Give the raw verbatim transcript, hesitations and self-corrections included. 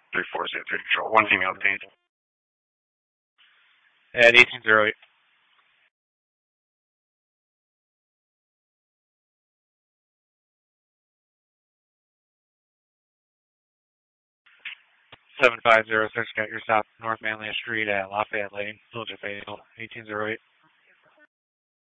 three four zero three control. One female detained. At eighteen oh eight. seven five zero six, got your stop North Manlius Street at Lafayette Lane, Village of Fayetteville, eighteen oh eight.